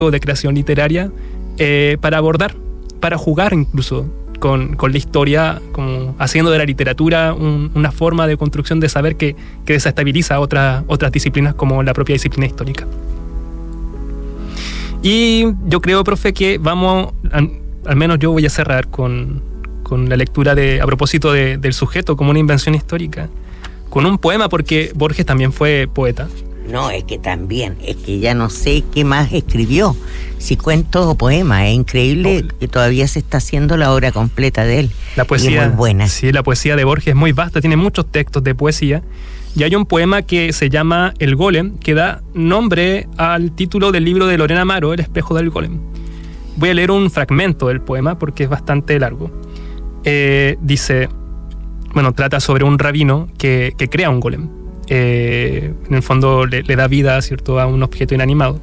de creación literaria para abordar, para jugar incluso con la historia, como haciendo de la literatura una forma de construcción de saber que desestabiliza otras disciplinas como la propia disciplina histórica. Y yo creo, profe, que vamos, al menos yo voy a cerrar con la lectura a propósito del sujeto como una invención histórica, con un poema, porque Borges también fue poeta. No, es que ya no sé qué más escribió, si cuentos o poemas. Es increíble que todavía se está haciendo la obra completa de él. La poesía, y es muy buena. Sí, la poesía de Borges es muy vasta, tiene muchos textos de poesía. Y hay un poema que se llama El Golem, que da nombre al título del libro de Lorena Amaro, El espejo del golem. Voy a leer un fragmento del poema porque es bastante largo. Dice, trata sobre un rabino que crea un golem. En el fondo le da vida, ¿cierto?, a un objeto inanimado.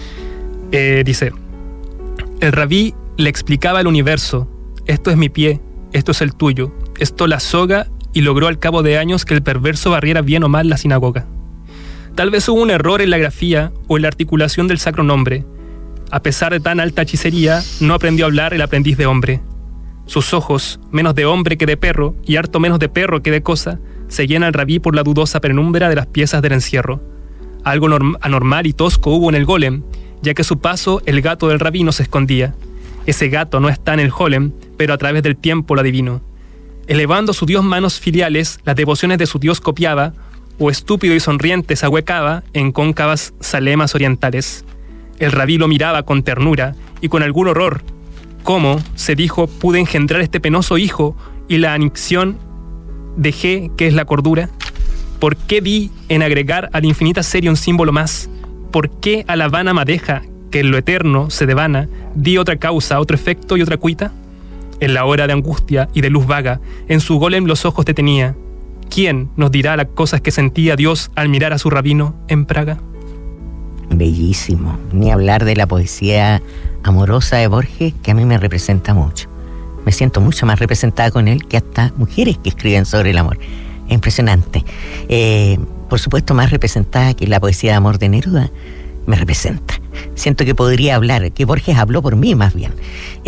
Dice, el rabí le explicaba al universo: esto es mi pie, esto es el tuyo, esto la soga, y logró al cabo de años que el perverso barriera bien o mal la sinagoga. Tal vez hubo un error en la grafía o en la articulación del sacro nombre. A pesar de tan alta hechicería, no aprendió a hablar el aprendiz de hombre. Sus ojos, menos de hombre que de perro, y harto menos de perro que de cosa, seguían al rabí por la dudosa penumbra de las piezas del encierro. Algo anormal y tosco hubo en el golem, ya que a su paso el gato del rabino se escondía. Ese gato no está en el golem, pero a través del tiempo lo adivinó. Elevando a su dios manos filiales, las devociones de su dios copiaba, o estúpido y sonriente se ahuecaba en cóncavas zalemas orientales. El rabí lo miraba con ternura y con algún horror. ¿Cómo, se dijo, pude engendrar este penoso hijo y la anixión dejé, que es la cordura? ¿Por qué di en agregar a la infinita serie un símbolo más? ¿Por qué a la vana madeja, que en lo eterno se devana, di otra causa, otro efecto y otra cuita? En la hora de angustia y de luz vaga, en su golem los ojos te tenía. ¿Quién nos dirá las cosas que sentía Dios al mirar a su rabino en Praga? Bellísimo. Ni hablar de la poesía amorosa de Borges, que a mí me representa mucho. Me siento mucho más representada con él que hasta mujeres que escriben sobre el amor. Es impresionante. Por supuesto, más representada que la poesía de amor de Neruda. Me representa. Siento que podría hablar, que Borges habló por mí más bien.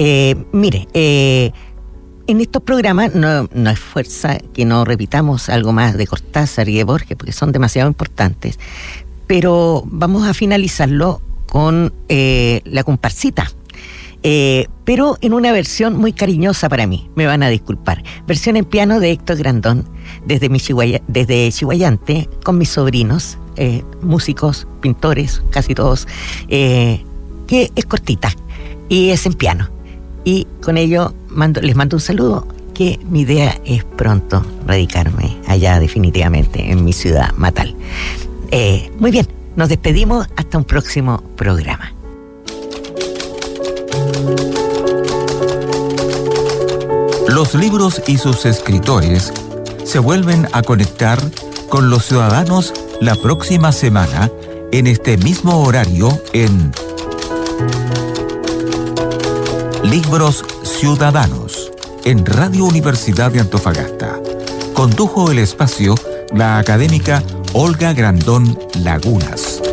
En estos programas no es fuerza que no repitamos algo más de Cortázar y de Borges, porque son demasiado importantes. Pero vamos a finalizarlo con la comparsita. Pero en una versión muy cariñosa para mí, me van a disculpar. Versión en piano de Héctor Grandón, desde Chihuayante, con mis sobrinos, músicos, pintores, casi todos, que es cortita y es en piano. Y con ello les mando un saludo, que mi idea es pronto radicarme allá definitivamente en mi ciudad natal. Muy bien, nos despedimos hasta un próximo programa. Los libros y sus escritores se vuelven a conectar con los ciudadanos la próxima semana en este mismo horario en Libros Ciudadanos en Radio Universidad de Antofagasta. Condujo el espacio la académica Olga Grandón Lagunas.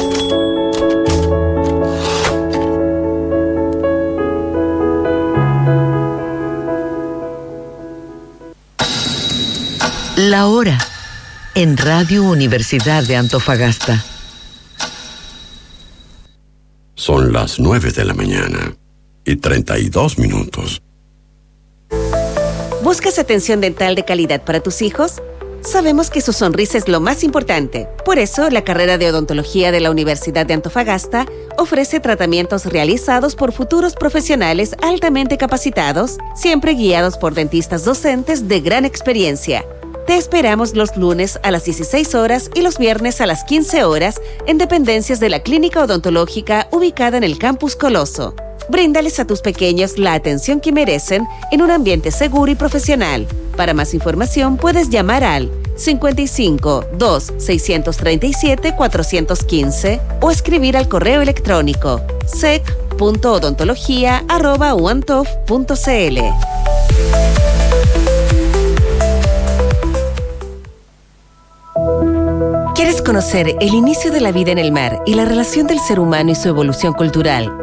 La hora en Radio Universidad de Antofagasta. Son las 9 de la mañana y 32 minutos. ¿Buscas atención dental de calidad para tus hijos? Sabemos que su sonrisa es lo más importante. Por eso, la carrera de odontología de la Universidad de Antofagasta ofrece tratamientos realizados por futuros profesionales altamente capacitados, siempre guiados por dentistas docentes de gran experiencia. Te esperamos los lunes a las 16 horas y los viernes a las 15 horas en dependencias de la Clínica Odontológica ubicada en el Campus Coloso. Bríndales a tus pequeños la atención que merecen en un ambiente seguro y profesional. Para más información puedes llamar al 55 2 637 415 o escribir al correo electrónico sec.odontología@uantof.cl. ¿Quieres conocer el inicio de la vida en el mar y la relación del ser humano y su evolución cultural.